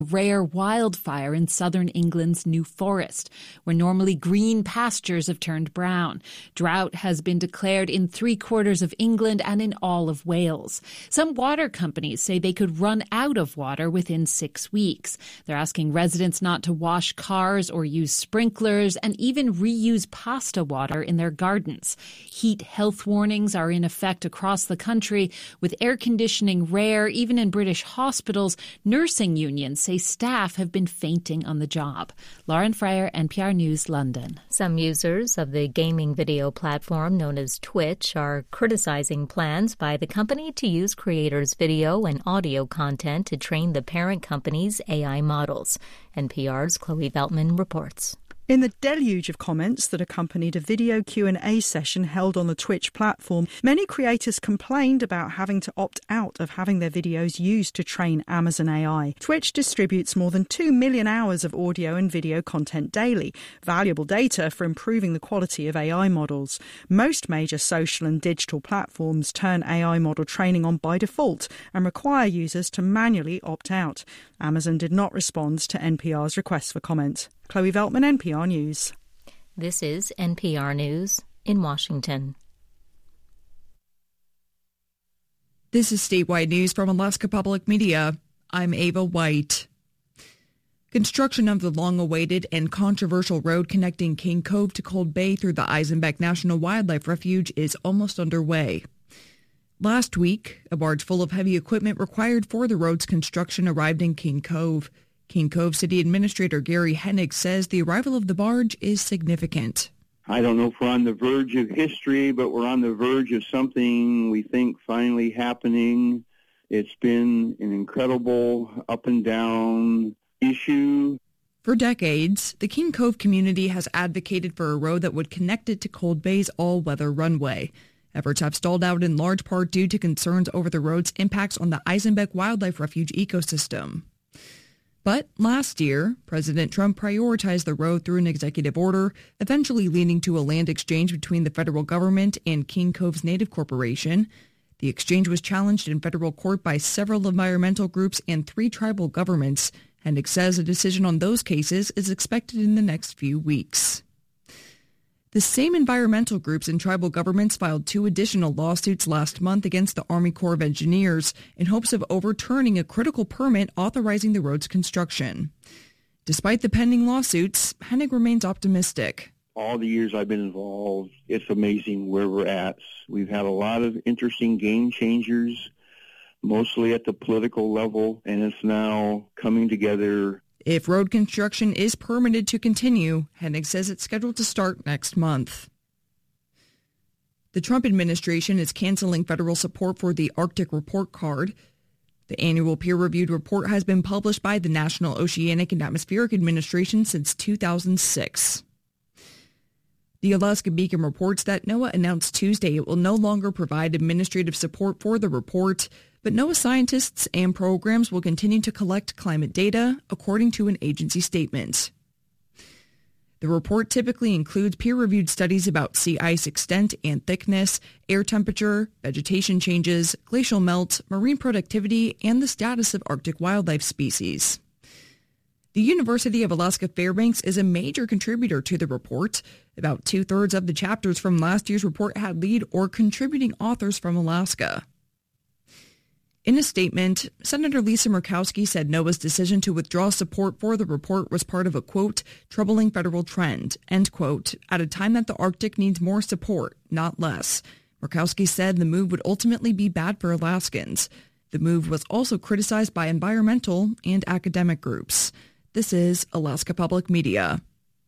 Rare wildfire in southern England's New Forest, where normally green pastures have turned brown. Drought has been declared in 3/4 of England and in all of Wales. Some water companies say they could run out of water within 6 weeks. They're asking residents not to wash cars or use sprinklers and even reuse pasta water in their gardens. Heat health warnings are in effect across the country. With air conditioning rare, even in British hospitals, nursing unions say staff have been fainting on the job. Lauren Fryer, NPR News, London. Some users of the gaming video platform known as Twitch are criticizing plans by the company to use creators' video and audio content to train the parent company's AI models. NPR's Chloe Veltman reports. In the deluge of comments that accompanied a video Q&A session held on the Twitch platform, many creators complained about having to opt out of having their videos used to train Amazon AI. Twitch distributes more than 2 million hours of audio and video content daily, valuable data for improving the quality of AI models. Most major social and digital platforms turn AI model training on by default and require users to manually opt out. Amazon did not respond to NPR's request for comment. Chloe Veltman, NPR News. This is NPR News in Washington. This is statewide news from Alaska Public Media. I'm Ava White. Construction of the long-awaited and controversial road connecting King Cove to Cold Bay through the Eisenbeck National Wildlife Refuge is almost underway. Last week, a barge full of heavy equipment required for the road's construction arrived in King Cove. King Cove City Administrator Gary Hennig says the arrival of the barge is significant. I don't know if we're on the verge of history, but we're on the verge of something we think finally happening. It's been an incredible up and down issue. For decades, the King Cove community has advocated for a road that would connect it to Cold Bay's all-weather runway. Efforts have stalled out in large part due to concerns over the road's impacts on the Eisenbeck Wildlife Refuge ecosystem. But last year, President Trump prioritized the road through an executive order, eventually leading to a land exchange between the federal government and King Cove's Native Corporation. The exchange was challenged in federal court by several environmental groups and 3 tribal governments. Hennig says a decision on those cases is expected in the next few weeks. The same environmental groups and tribal governments filed 2 additional lawsuits last month against the Army Corps of Engineers in hopes of overturning a critical permit authorizing the road's construction. Despite the pending lawsuits, Hennig remains optimistic. All the years I've been involved, it's amazing where we're at. We've had a lot of interesting game changers, mostly at the political level, and it's now coming together. If road construction is permitted to continue, Hennig says it's scheduled to start next month. The Trump administration is canceling federal support for the Arctic Report Card. The annual peer-reviewed report has been published by the National Oceanic and Atmospheric Administration since 2006. The Alaska Beacon reports that NOAA announced Tuesday it will no longer provide administrative support for the report, but NOAA scientists and programs will continue to collect climate data, according to an agency statement. The report typically includes peer-reviewed studies about sea ice extent and thickness, air temperature, vegetation changes, glacial melt, marine productivity, and the status of Arctic wildlife species. The University of Alaska Fairbanks is a major contributor to the report. About 2/3 of the chapters from last year's report had lead or contributing authors from Alaska. In a statement, Senator Lisa Murkowski said NOAA's decision to withdraw support for the report was part of a, quote, troubling federal trend, end quote, at a time that the Arctic needs more support, not less. Murkowski said the move would ultimately be bad for Alaskans. The move was also criticized by environmental and academic groups. This is Alaska Public Media.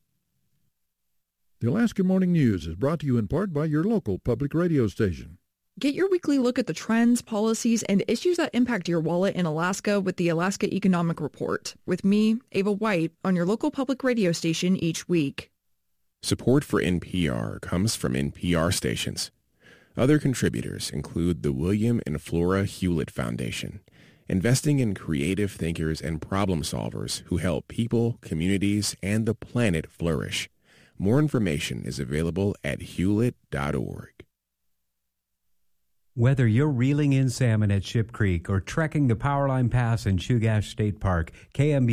The Alaska Morning News is brought to you in part by your local public radio station. Get your weekly look at the trends, policies, and issues that impact your wallet in Alaska with the Alaska Economic Report. With me, Ava White, on your local public radio station each week. Support for NPR comes from NPR stations. Other contributors include the William and Flora Hewlett Foundation, investing in creative thinkers and problem solvers who help people, communities, and the planet flourish. More information is available at hewlett.org. Whether you're reeling in salmon at Ship Creek or trekking the Powerline Pass in Chugach State Park, KMB